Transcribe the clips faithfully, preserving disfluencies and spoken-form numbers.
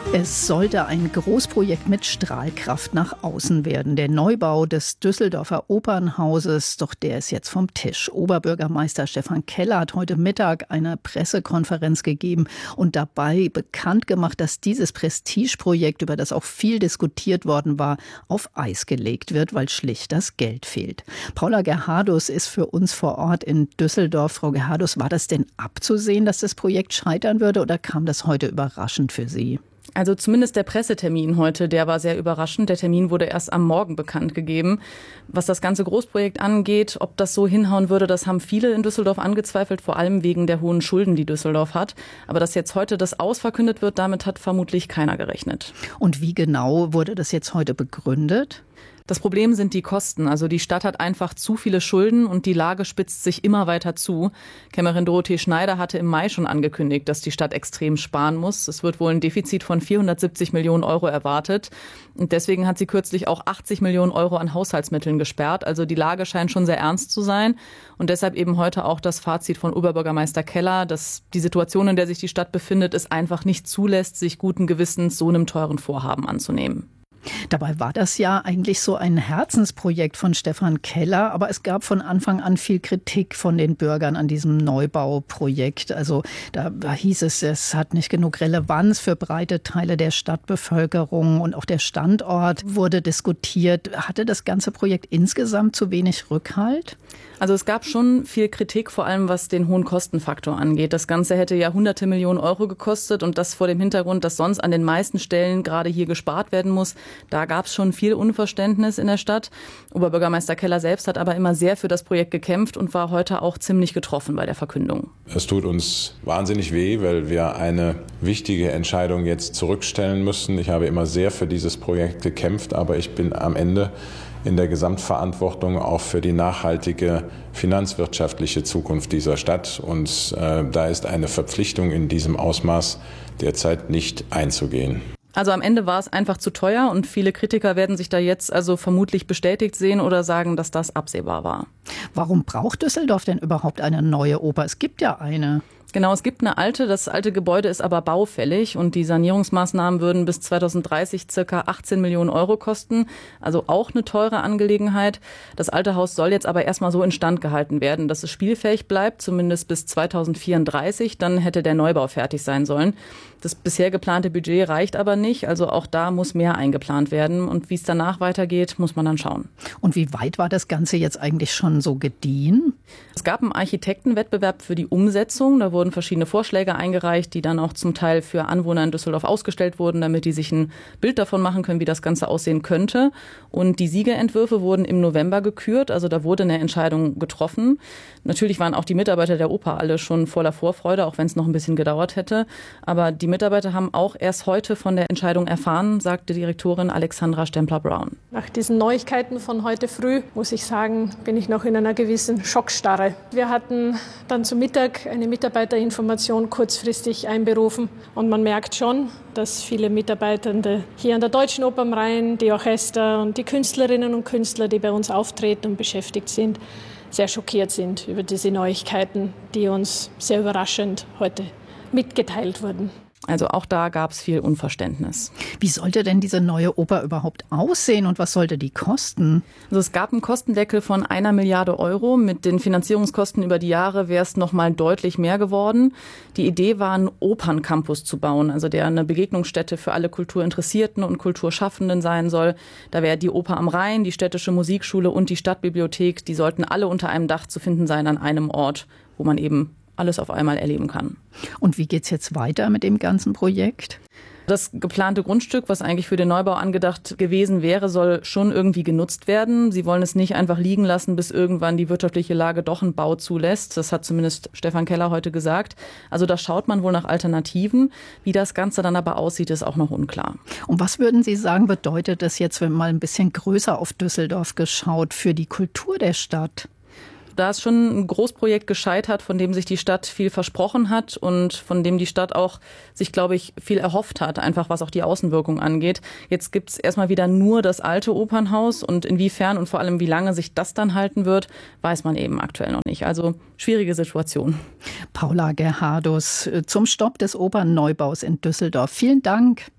Es sollte ein Großprojekt mit Strahlkraft nach außen werden. Der Neubau des Düsseldorfer Opernhauses, doch der ist jetzt vom Tisch. Oberbürgermeister Stefan Keller hat heute Mittag eine Pressekonferenz gegeben und dabei bekannt gemacht, dass dieses Prestigeprojekt, über das auch viel diskutiert worden war, auf Eis gelegt wird, weil schlicht das Geld fehlt. Paula Gerhardus ist für uns vor Ort in Düsseldorf. Frau Gerhardus, war das denn abzusehen, dass das Projekt scheitern würde, oder kam das heute überraschend für Sie? Also zumindest der Pressetermin heute, der war sehr überraschend. Der Termin wurde erst am Morgen bekannt gegeben. Was das ganze Großprojekt angeht, ob das so hinhauen würde, das haben viele in Düsseldorf angezweifelt, vor allem wegen der hohen Schulden, die Düsseldorf hat. Aber dass jetzt heute das Aus verkündet wird, damit hat vermutlich keiner gerechnet. Und wie genau wurde das jetzt heute begründet? Das Problem sind die Kosten. Also die Stadt hat einfach zu viele Schulden und die Lage spitzt sich immer weiter zu. Kämmerin Dorothee Schneider hatte im Mai schon angekündigt, dass die Stadt extrem sparen muss. Es wird wohl ein Defizit von vierhundertsiebzig Millionen Euro erwartet. Und deswegen hat sie kürzlich auch achtzig Millionen Euro an Haushaltsmitteln gesperrt. Also die Lage scheint schon sehr ernst zu sein. Und deshalb eben heute auch das Fazit von Oberbürgermeister Keller, dass die Situation, in der sich die Stadt befindet, es einfach nicht zulässt, sich guten Gewissens so einem teuren Vorhaben anzunehmen. Dabei war das ja eigentlich so ein Herzensprojekt von Stefan Keller, aber es gab von Anfang an viel Kritik von den Bürgern an diesem Neubauprojekt. Also da, da hieß es, es hat nicht genug Relevanz für breite Teile der Stadtbevölkerung und auch der Standort wurde diskutiert. Hatte das ganze Projekt insgesamt zu wenig Rückhalt? Also es gab schon viel Kritik, vor allem was den hohen Kostenfaktor angeht. Das Ganze hätte ja hunderte Millionen Euro gekostet und das vor dem Hintergrund, dass sonst an den meisten Stellen gerade hier gespart werden muss. Da gab es schon viel Unverständnis in der Stadt. Oberbürgermeister Keller selbst hat aber immer sehr für das Projekt gekämpft und war heute auch ziemlich getroffen bei der Verkündung. Es tut uns wahnsinnig weh, weil wir eine wichtige Entscheidung jetzt zurückstellen müssen. Ich habe immer sehr für dieses Projekt gekämpft, aber ich bin am Ende in der Gesamtverantwortung auch für die nachhaltige finanzwirtschaftliche Zukunft dieser Stadt. Und äh, da ist eine Verpflichtung in diesem Ausmaß derzeit nicht einzugehen. Also am Ende war es einfach zu teuer und viele Kritiker werden sich da jetzt also vermutlich bestätigt sehen oder sagen, dass das absehbar war. Warum braucht Düsseldorf denn überhaupt eine neue Oper? Es gibt ja eine. Genau, es gibt eine alte, das alte Gebäude ist aber baufällig und die Sanierungsmaßnahmen würden bis zweitausenddreißig circa achtzehn Millionen Euro kosten, also auch eine teure Angelegenheit. Das alte Haus soll jetzt aber erstmal so instand gehalten werden, dass es spielfähig bleibt, zumindest bis zweitausendvierunddreißig, dann hätte der Neubau fertig sein sollen. Das bisher geplante Budget reicht aber nicht, also auch da muss mehr eingeplant werden und wie es danach weitergeht, muss man dann schauen. Und wie weit war das Ganze jetzt eigentlich schon so gediehen? Es gab einen Architektenwettbewerb für die Umsetzung, da wurden verschiedene Vorschläge eingereicht, die dann auch zum Teil für Anwohner in Düsseldorf ausgestellt wurden, damit die sich ein Bild davon machen können, wie das Ganze aussehen könnte. Und die Siegerentwürfe wurden im November gekürt, also da wurde eine Entscheidung getroffen. Natürlich waren auch die Mitarbeiter der Oper alle schon voller Vorfreude, auch wenn es noch ein bisschen gedauert hätte. Aber die Mitarbeiter haben auch erst heute von der Entscheidung erfahren, sagte Direktorin Alexandra Stempler-Brown. Nach diesen Neuigkeiten von heute früh, muss ich sagen, bin ich noch in einer gewissen Schockstarre. Wir hatten dann zu Mittag eine Mitarbeiterinformation kurzfristig einberufen und man merkt schon, dass viele Mitarbeitende hier an der Deutschen Oper am Rhein, die Orchester und die Künstlerinnen und Künstler, die bei uns auftreten und beschäftigt sind, sehr schockiert sind über diese Neuigkeiten, die uns sehr überraschend heute mitgeteilt wurden. Also auch da gab es viel Unverständnis. Wie sollte denn diese neue Oper überhaupt aussehen und was sollte die kosten? Also es gab einen Kostendeckel von einer Milliarde Euro. Mit den Finanzierungskosten über die Jahre wäre es noch mal deutlich mehr geworden. Die Idee war, einen Operncampus zu bauen, also der eine Begegnungsstätte für alle Kulturinteressierten und Kulturschaffenden sein soll. Da wäre die Oper am Rhein, die Städtische Musikschule und die Stadtbibliothek, die sollten alle unter einem Dach zu finden sein an einem Ort, wo man eben alles auf einmal erleben kann. Und wie geht's jetzt weiter mit dem ganzen Projekt? Das geplante Grundstück, was eigentlich für den Neubau angedacht gewesen wäre, soll schon irgendwie genutzt werden. Sie wollen es nicht einfach liegen lassen, bis irgendwann die wirtschaftliche Lage doch einen Bau zulässt. Das hat zumindest Stefan Keller heute gesagt. Also da schaut man wohl nach Alternativen. Wie das Ganze dann aber aussieht, ist auch noch unklar. Und was würden Sie sagen, bedeutet das jetzt, wenn mal ein bisschen größer auf Düsseldorf geschaut, für die Kultur der Stadt? Da ist schon ein Großprojekt gescheitert, von dem sich die Stadt viel versprochen hat und von dem die Stadt auch sich, glaube ich, viel erhofft hat, einfach was auch die Außenwirkung angeht. Jetzt gibt es erstmal wieder nur das alte Opernhaus und inwiefern und vor allem wie lange sich das dann halten wird, weiß man eben aktuell noch nicht. Also schwierige Situation. Paula Gerhardus zum Stopp des Opernneubaus in Düsseldorf. Vielen Dank.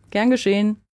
Gern geschehen.